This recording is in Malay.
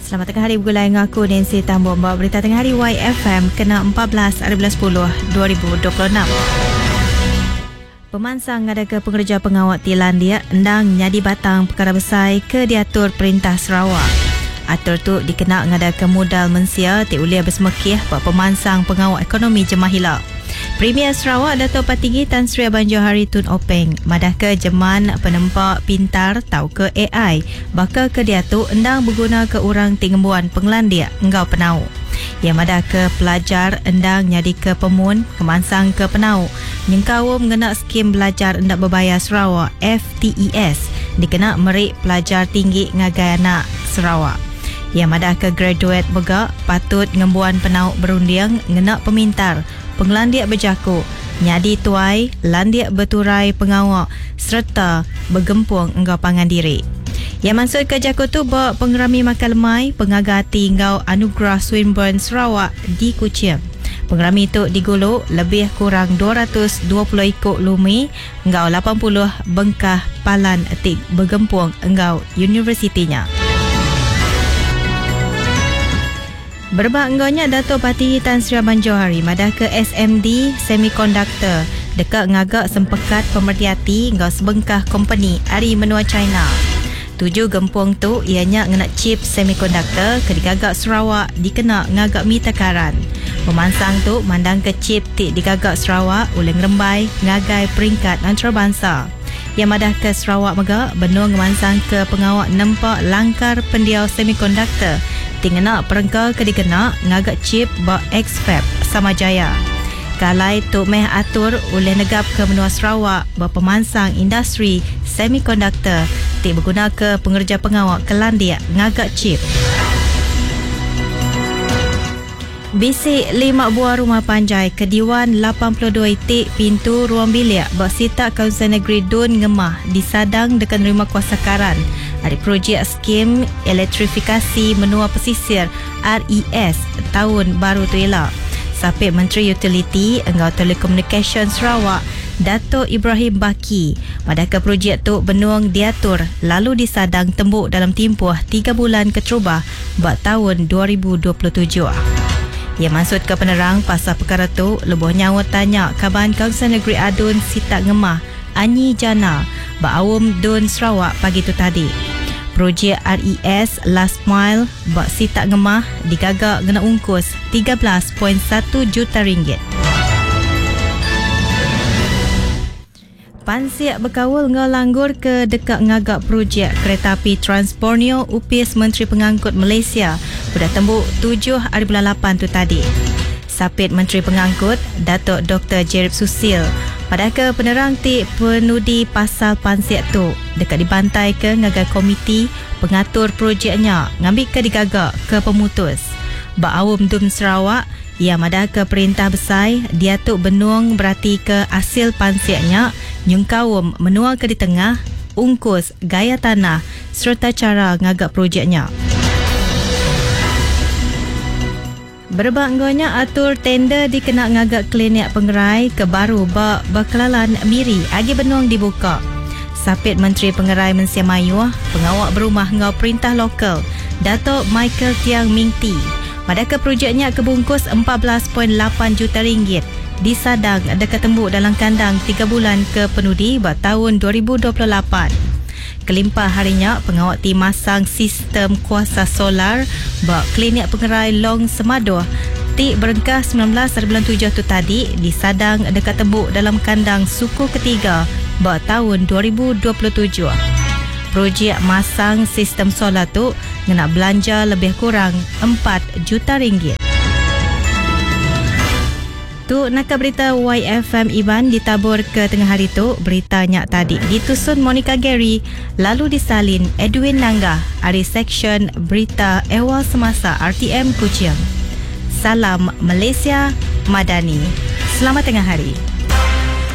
Selamat tengah hari bergulai dengan aku Nancy Tambor. Membawa berita tengah hari YFM kena 14/10/2026. Pemansang ada ke pengerja pengawal Tilandia endang nyadi batang perkara besar ke diatur Perintah Sarawak. Atur tu dikena ngada ke modal mensia ti ulia bersemekih buat pemansang pengawal ekonomi Jemahila. Premier Sarawak Dato' Patinggi Tan Sri Abang Johari Tun Openg madah ke jeman penempak pintar tau ke AI bakal ke dia tu endang berguna ke orang tinggembuan penglandia engkau penau. Ia madah ke pelajar endang nyadi ke pemun kemansang ke penau nyengkau mengena skim belajar endak berbayar Sarawak FTES dikena merik pelajar tinggi ngagai anak Sarawak. Ia madah ke graduate begak patut ngembuan penau berundiang ngena pemintar penglandia berjaku, nyadi tuai, landia berturai pengawak serta bergempuang engkau pangan diri. Yang maksud ke jaku tu bawa pengerami makan lemai, pengagati engkau Anugerah Swinburne Sarawak di Kuching. Pengerami tu diguluk lebih kurang 220 ikut lumi, engkau 80 bengkah palan etik bergempuang engkau universitinya. Berbak enggonya Dato' Patinggi Tan Sri Abang Johari madah ke SMD Semiconductor dekat ngagak sempekat pemerhati engkau sebengkah company ari menua China. Tuju gempuang tu ianya ngena chip semiconductor ke digagak Sarawak dikena ngagak mi takaran. Pemansang tu mandang ke chip ti digagak Sarawak uleng rembai ngagai peringkat antarabangsa. Yang madah ke Sarawak mega benua ngemansang ke pengawak nempak langkar pendiau semiconductor tingena perengkal ke dikena ngagak chip ba Xfab Samajaya. Kalai tu meh atur oleh negap ke benua Sarawak ba pemansang industri semiconductor ti berguna ke pengerja pengawak kelandia ngagak chip. Bisik 5 buah rumah panjai ke Diwan 82 itik pintu ruang bilik bersita Kawasan Negeri Dun Ngemah di Sadang dekat nerima kuasa karan. Ada projek skim elektrifikasi menua pesisir RES tahun baru tu ialah. Sapit Menteri Utiliti Engkau Telekomunikasi Sarawak Dato' Ibrahim Baki pada ke projek tu benuang diatur lalu disadang tembuk dalam tempoh 3 bulan keterubah buat tahun 2027. Ia maksud ke penerang pasal perkara tu lebuh nyawa tanya Kaban Kawasan Negeri Adun Sitak Ngemah Anyi Jana Ba'awum Dun Sarawak pagi tu tadi. Projek RES Last Mile Bak Sitak Ngemah digagak gena ungkus 13.1 juta ringgit. Pansiak berkawal ngau langgur ke dekat ngagak projek kereta api Trans Borneo upis Menteri Pengangkut Malaysia sudah tembuk 7 hari bulan 8 tu tadi. Sapit Menteri Pengangkut Datuk Dr. Jerib Susil pada ke penerang ti penudi pasal pansiak tu dekat dibantai ke ngagai komiti pengatur projeknya ngambil ke digagak ke pemutus. Ba'awum Dun Sarawak ia madah ke perintah besar dia tu benuang berarti ke hasil pansiaknya nyungkawum menua ke di tengah ungkus gaya tanah serta cara ngagak projeknya. Berbanggonya atur tender dikena ngagak klinik pengerai ke baru Bakelalan Miri agi benuang dibuka. Sapit Menteri Pengerai Malaysia Mayuh pengawak berumah ngau perintah lokal Dato' Michael Tiang Mingti pada ke projeknya kebungkus 14.8 juta ringgit disadang dekat tembuk dalam kandang 3 bulan ke penudi buat tahun 2028. Kelimpah harinya pengawak tim masang sistem kuasa solar bak klinik pengerai Long Semadoh ti berengkah 19.7 tu tadi disadang dekat tembuk dalam kandang suku ketiga bak tahun 2027. Projek masang sistem solar tu ngena belanja lebih kurang 4 juta ringgit. Tu nakal berita YFM Iban ditabur ke tengah hari tu beritanya tadi ditusun Monica Gary lalu disalin Edwin Nangga dari seksyen berita ehwal semasa RTM Kuching. Salam Malaysia Madani. Selamat tengah hari.